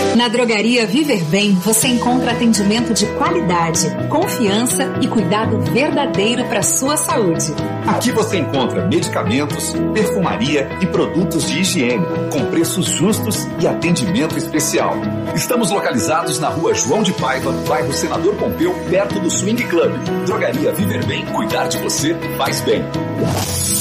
Na Drogaria Viver Bem, você encontra atendimento de qualidade, confiança e cuidado verdadeiro para a sua saúde. Aqui você encontra medicamentos, perfumaria e produtos de higiene, com preços justos e atendimento especial. Estamos localizados na Rua João de Paiva, bairro Senador Pompeu, perto do Swing Club. Drogaria Viver Bem, cuidar de você faz bem.